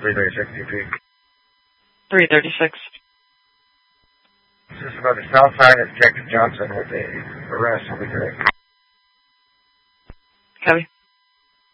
336 DP. 336. This is about the south side of Detective Johnson with the arrest will be great. Copy.